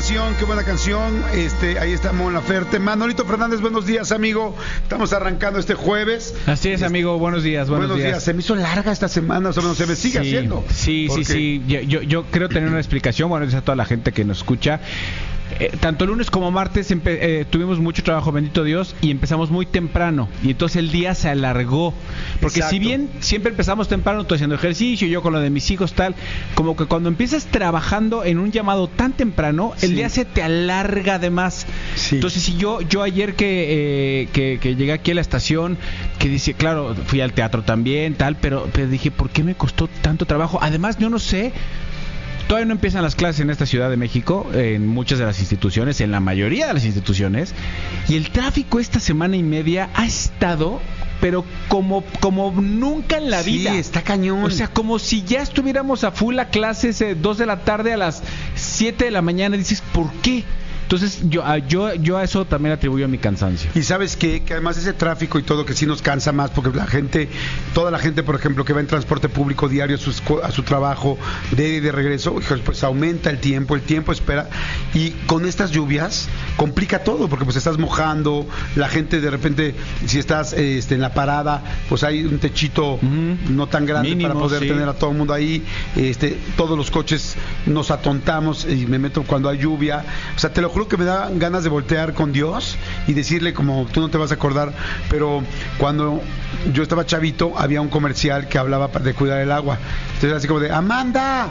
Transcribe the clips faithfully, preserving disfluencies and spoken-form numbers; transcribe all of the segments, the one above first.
canción, qué buena canción. Este, ahí está Mon Laferte. Manolito Fernández, buenos días, amigo. Estamos arrancando este jueves. Así es, amigo, buenos días, buenos, buenos días. días. Se me hizo larga esta semana, o sea, no se me sigue sí, haciendo. Sí, porque... sí, sí. Yo, yo, yo creo tener una explicación. Bueno, es a toda la gente que nos escucha. Eh, tanto lunes como martes eh, tuvimos mucho trabajo, bendito Dios, y empezamos muy temprano, y entonces el día se alargó, porque Exacto. si bien siempre empezamos temprano, tú haciendo ejercicio, yo con lo de mis hijos tal, como que cuando empiezas trabajando en un llamado tan temprano, el sí. día se te alarga de más. Sí. Entonces si yo yo ayer que, eh, que que llegué aquí a la estación, que dice, claro, fui al teatro también, tal, pero, pero dije, ¿por qué me costó tanto trabajo? Además, yo no sé, todavía no empiezan las clases en esta Ciudad de México, en muchas de las instituciones, en la mayoría de las instituciones, y el tráfico esta semana y media ha estado, pero como como nunca en la sí, vida. Sí, está cañón. O sea, como si ya estuviéramos a full a clases eh, dos de la tarde a las siete de la mañana, y dices, ¿por qué? Entonces yo a, yo yo a eso también atribuyo a mi cansancio. Y sabes qué? Que además ese tráfico y todo que sí nos cansa más, porque la gente, toda la gente, por ejemplo, que va en transporte público diario a su, a su trabajo, de ida y de regreso, pues aumenta el tiempo, el tiempo espera, y con estas lluvias complica todo, porque pues estás mojando, la gente de repente, si estás este, en la parada, pues hay un techito uh-huh. no tan grande Mínimo, para poder sí. tener a todo el mundo ahí, este, todos los coches nos atontamos y me meto cuando hay lluvia, o sea, te lo juro que me da ganas de voltear con Dios y decirle, como tú no te vas a acordar, pero cuando yo estaba chavito había un comercial que hablaba de cuidar el agua, entonces así como de Amanda,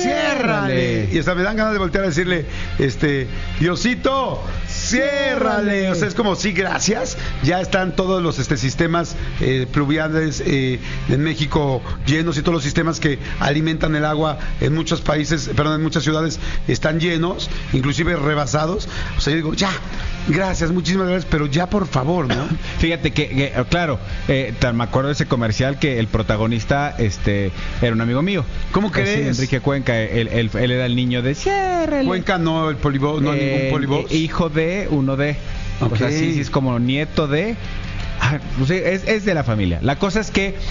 ciérrale, y hasta me dan ganas de voltear a decirle, este, Diosito, ciérrale, o sea, es como, sí, gracias, ya están todos los este sistemas eh, pluviales eh, en México llenos, y todos los sistemas que alimentan el agua en muchos países, perdón, en muchas ciudades están llenos, inclusive rebasados. O sea, yo digo, ya, gracias, muchísimas gracias, pero ya por favor, ¿no? Fíjate que, que claro, eh, me acuerdo de ese comercial que el protagonista este era un amigo mío. ¿Cómo crees? Sí, Enrique Cuenca, él, él, él era el niño de ciérrale. Cuenca no, el polivoz, no eh, ningún polivoz. Hijo de, uno de. Okay. O sea, sí, sí, es como nieto de. Ah, pues es, es de la familia. La cosa es que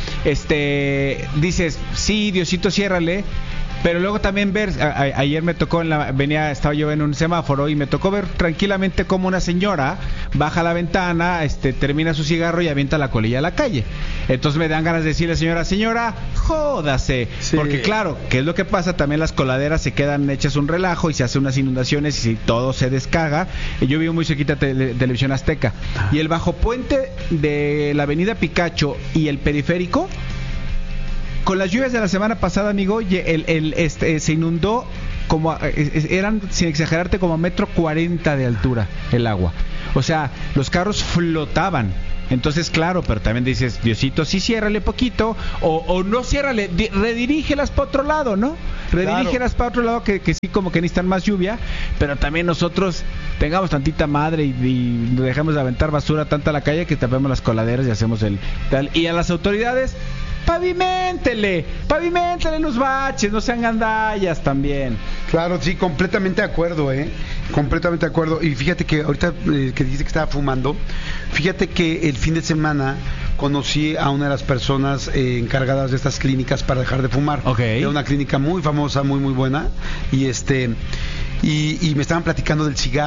este dices, sí, Diosito, ciérrale. Pero luego también ver, a, a, ayer me tocó, en la, venía, estaba yo en un semáforo y me tocó ver tranquilamente como una señora baja la ventana, este, termina su cigarro y avienta la colilla a la calle. Entonces me dan ganas de decirle, señora, señora, jódase. Sí. Porque claro, ¿qué es lo que pasa? También las coladeras se quedan hechas un relajo y se hacen unas inundaciones y todo se descarga. Y yo vivo muy cerquita de tele, Televisión Azteca. Y el bajo puente de la avenida Picacho y el periférico, con las lluvias de la semana pasada, amigo, el, el, este, se inundó como, eran, sin exagerarte, como a metro cuarenta de altura el agua. O sea, los carros flotaban. Entonces, claro, pero también dices, Diosito, sí, ciérrale poquito, o, o no ciérrale, di, redirígelas para otro lado, ¿no? Redirígelas claro. para otro lado, que, que sí, como que necesitan más lluvia, pero también nosotros tengamos tantita madre y, y dejamos de aventar basura tanta a la calle que tapemos las coladeras y hacemos el tal. Y a las autoridades, paviméntele, paviméntele los baches, no sean gandallas también. Claro, sí, completamente de acuerdo, ¿eh? Completamente de acuerdo. Y fíjate que ahorita eh, que dijiste que estaba fumando, fíjate que el fin de semana conocí a una de las personas eh, encargadas de estas clínicas para dejar de fumar. Okay. Era una clínica muy famosa, muy muy buena, y este y, y me estaban platicando del cigarro.